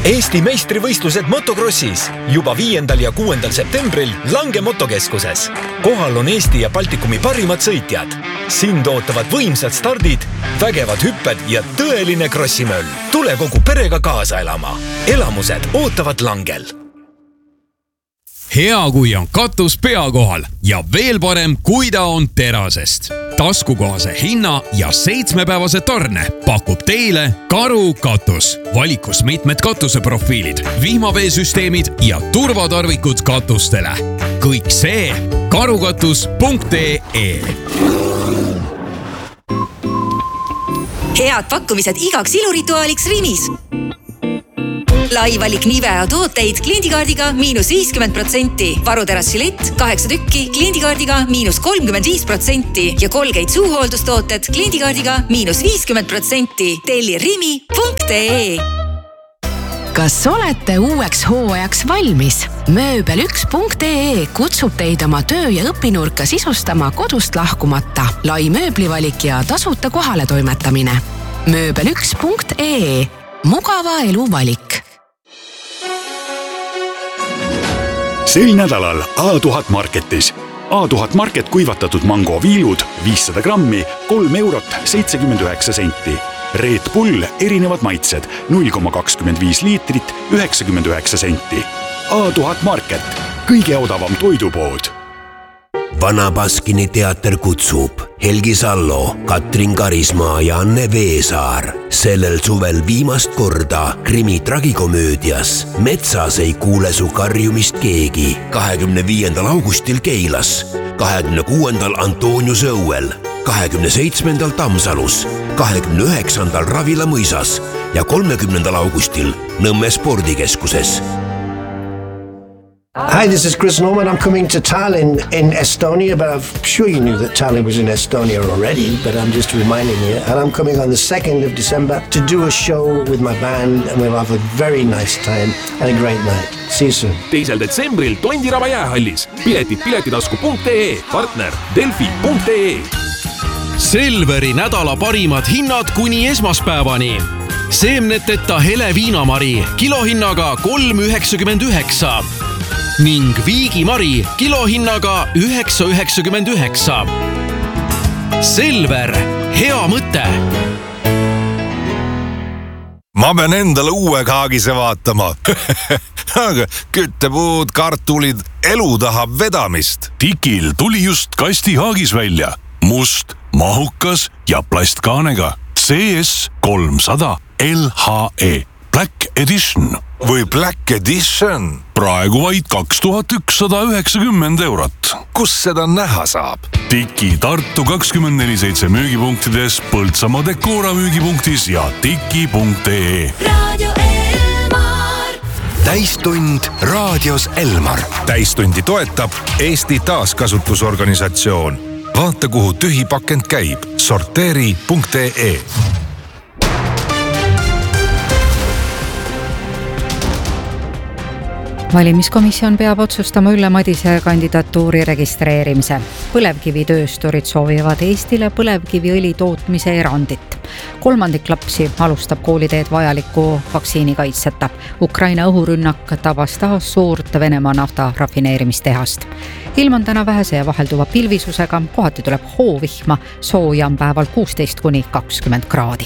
Eesti meistrivõistlused motokrossis juba 5. ja 6. septembril Lange motokeskuses. Kohal on Eesti ja Baltikumi parimad sõitjad. Sind ootavad võimsad stardid, vägevad hüpped ja tõeline krossimöll. Tule kogu perega kaasa elama. Elamused ootavad Langel. Hea, kui on katus pea kohal ja veel parem, kui ta on terasest. Taskukohase hinna ja 7-päevase tarne pakub teile Karu katus. Valikus mitmed katuseprofiilid, vihmaveesüsteemid ja turvatarvikud katustele. Kõik see karukatus.ee. Head pakkumised igaks ilurituaaliks Rimis. Lai valik Nivea tooteid kliendikaardiga -50%, varuterassi lett 8 tükki kliendikaardiga -35% ja Colgate suuhooldustooted kliendikaardiga -50%. Telli rimi.ee. Kas olete uueks hooajaks valmis? Mööbel1.ee kutsub teid oma töö- ja õpinurka sisustama kodust lahkumata. Lai mööblivalik ja tasuta kohale toimetamine. Mööbel1.ee. Mugava elu valik. Sel nädalal A1000 Marketis. A1000 Market kuivatatud mango viilud 500 grammi, 3,79 €. Red Bull erinevad maitsed 0,25 liitrit, 99 senti. A1000 Market, kõige odavam toidupood. Vana Baskini teater kutsub Helgi Sallo, Katrin Karismaa ja Anne Veesaar. Sellel suvel viimast korda krimi tragikomöödias Metsas ei kuule su karjumist keegi. 25. augustil Keilas, 26. Antoniuse õuel, 27. Tammsalus, 29. Ravila mõisas ja 30. augustil Nõmme spordikeskuses. Hi, this is Chris Norman. I'm coming to Tallinn in Estonia, but I'm sure you knew that Tallinn was in Estonia already, but I'm just reminding you. And I'm coming on the 2nd of December to do a show with my band, and we'll have a very nice time and a great night. See you soon. 2. detsembril Tondiraba jäähallis. Piletid piletitasku.ee, partner Delfi.ee. Selveri nädala parimad hinnad kuni esmaspäevani. Seemneteta hele viinamari kilohinnaga 3,99 ning viigimari kilohinnaga 9,99. Selver, hea mõte! Ma pean endale uue kaagise vaatama. Aga küttepuud, kartulid, elu tahab vedamist. Tikil tuli just kastihaagis välja. Must, mahukas ja plastkaanega. CS 300 LHE Black Edition. Või Black Edition. Praegu vaid 2190 €. Kus seda näha saab? Tiki Tartu 24/7 müügipunktides, Põltsamaa Decora müügipunktis ja tiki.ee. Radio Elmar. Täistund raadios Elmar. Täistundi toetab Eesti taaskasutusorganisatsioon. Vaata, kuhu tühi pakend käib. Sorteeri.ee. Valimiskomisjon peab otsustama Ülle Madise kandidatuuri registreerimise. Põlevkivitöösturid soovivad Eestile põlevkiviõli tootmise erandit. 3 lapsi alustab kooliteed vajaliku vaktsiinikaitseta. Ukraina õhurünnak tabas taas suurt Venemaa nafta rafineerimistehast. Ilm on täna vähese ja vahelduva pilvisusega, kohati tuleb hoovihma, sooja on päeval 16–20 kraadi.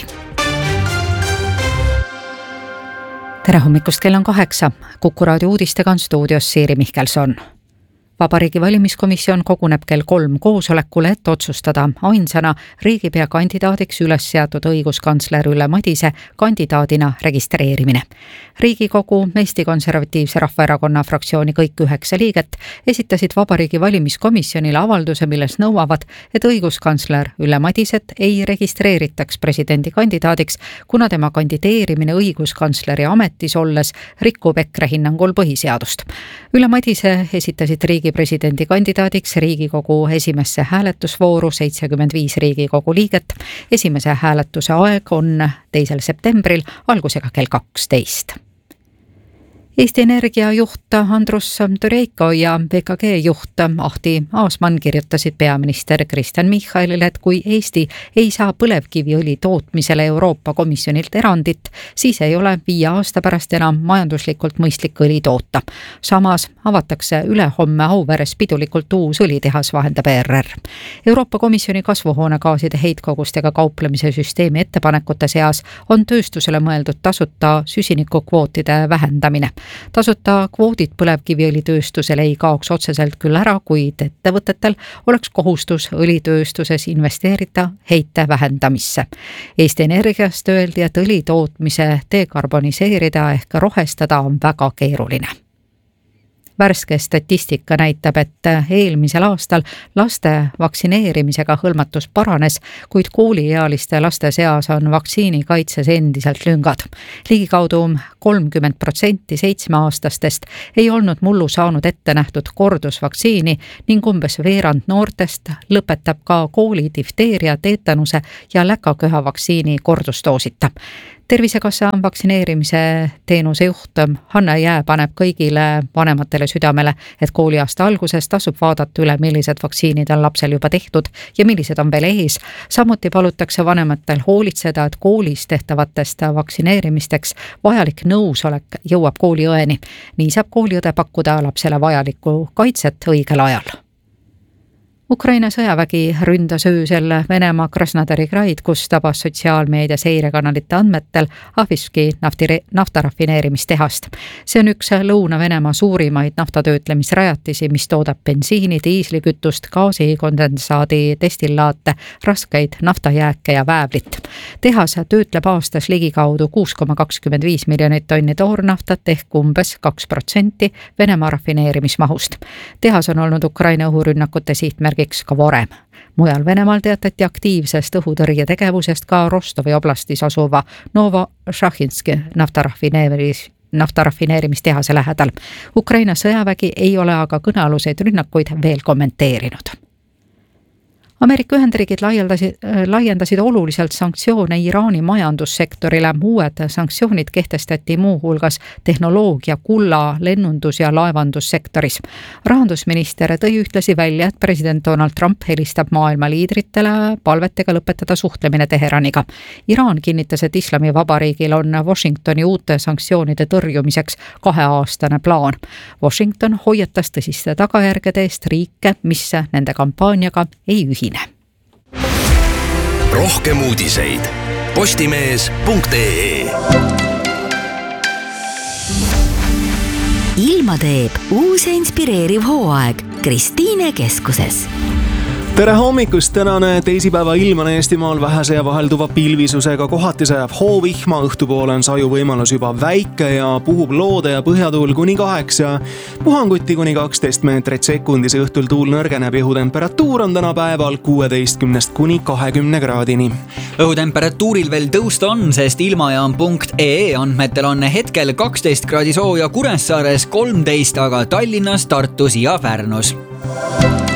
Tere hommikust, kell on 8. Kuku raadio uudistega on stuudios Siiri Mihkelson. Vabariigi valimiskomisjon koguneb kell 3 koosolekule, et otsustada ainsana riigipea kandidaadiks üles seatud õiguskantsler Ülle Madise kandidaadina registreerimine. Riigikogu Eesti Konservatiivse Rahvaerakonna fraktsiooni kõik 9 liiget esitasid Vabariigi valimiskomisjonile avalduse, milles nõuavad, et õiguskantsler Ülle Madiset ei registreeritaks presidendi kandidaadiks, kuna tema kandideerimine õiguskantsleri ametis olles rikub EKRE hinnangul põhiseadust. Ülle Madise esitasid presidendi kandidaadiks Riigikogu esimesse hääletusvooru 75 Riigikogu liiget. Esimese hääletuse aeg on 2. septembril algusega kell 12. Eesti Energia juht Andrus Tureiko ja VKG juht Ahti Aasmann kirjutasid peaminister Kristen Michalile, et kui Eesti ei saa põlevkiviõli tootmisele Euroopa Komisjonilt erandit, siis ei ole 5 aasta pärast enam majanduslikult mõistlik õli toota. Samas avatakse ülehomme Auveres pidulikult uus õlitehas, vahendab ERR. Euroopa Komisjoni kasvuhoonegaaside heitkogustega kauplemise süsteemi ettepanekute seas on tööstusele mõeldud tasuta süsinikukvootide vähendamine. Tasuta kvoodid põlevkiviõlitööstusele ei kaoks otseselt küll ära, kuid ettevõtetel oleks kohustus õlitööstuses investeerida heite vähendamisse. Eesti Energiast öeldi, et õli tootmise dekarboniseerida ehk rohestada on väga keeruline. Värske statistika näitab, et eelmisel aastal laste vaktsineerimisega hõlmatus paranes, kuid kooliealiste laste seas on vaktsiini kaitses endiselt lüngad. Ligikaudu 30% 7-aastastest ei olnud mullu saanud ette nähtud kordusvaktsiini ning umbes veerand noortest lõpetab ka kooli difteeria, teetanuse ja läkaköha vaktsiini kordusdoosita. Tervisekassa vaktsineerimise teenuse juht Hanna Jää paneb kõigile vanematele südamele, et kooliaasta alguses tasub vaadata üle, millised vaktsiinid on lapsel juba tehtud ja millised on veel ees. Samuti palutakse vanematel hoolitseda, et koolis tehtavatest vaktsineerimisteks vajalik nõusolek jõuab kooliõeni. Nii saab kooliõde pakkuda lapsele vajalikku kaitset õigel ajal. Ukraina sõjavägi ründas öösel Venemaa Krasnodari kraid, kus tabas sotsiaalmeedia seirekanalite andmetel Ahviski naftarafineerimistehast. See on üks Lõuna-Venemaa suurimaid naftatöötlemisrajatisi, mis toodab bensiini, diislikütust, gaasikondensaadi, destillaate, raskeid naftajääke ja väävlit. Tehas töötleb aastas ligikaudu 6,25 miljonit tonni toornaftat ehk umbes 2% Venemaa rafineerimismahust. Tehas on olnud Ukraina õhurünnakute sihtmärk ka varem. Mujal Venemaal teatati aktiivsest õhutõrje tegevusest ka Rostovi oblastis asuva Novo-Šahinski naftarafineerimistehase lähedal. Ukraina sõjavägi ei ole aga kõnealuseid rünnakuid veel kommenteerinud. Ameerika Ühendriigid laiendasid oluliselt sanktsioone Iraani majandussektorile. Uued sanktsioonid kehtestati muu hulgas tehnoloogia, kulla, lennundus- ja laevandussektoris. Rahandusminister tõi ühtlasi välja, et president Donald Trump helistab maailma liidritele palvetega lõpetada suhtlemine Teheraniga. Iraan kinnitas, et Islamivabariigil on Washingtoni uute sanktsioonide tõrjumiseks 2-aastane plaan. Washington hoiatas tõsiste tagajärgede eest riike, mis nende kampaaniaga ei ühine. Rohkem uudiseid postimees.ee. Ilma teeb uus ja inspireeriv hooaeg Kristiine keskuses. Tere hommikust! Tänane teisipäeva ilm on Eestimaal vähese ja vahelduva pilvisusega. Kohati sajab hoovihma, õhtupoole on saju võimalus juba väike ja puhub loode ja põhjatuul kuni 8. Puhanguti kuni 12 meetrit sekundis. Õhtul tuul nõrgeneb ja õhutemperatuur on täna päeval 16 kuni 20 kraadini. Õhutemperatuuril veel tõusta on, sest ilmajaam.ee andmetel on hetkel 12 kraadi sooja Kuressaares, 13 aga Tallinnas, Tartus ja Pärnus.